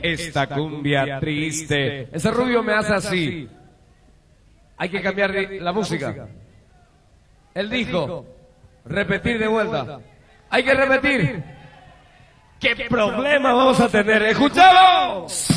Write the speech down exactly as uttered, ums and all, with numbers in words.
esta cumbia triste. Ese rubio me hace así. Hay que cambiar la música. Él dijo, repetir de vuelta. Hay que repetir. ¿Qué problema vamos a tener? ¡Escuchamos!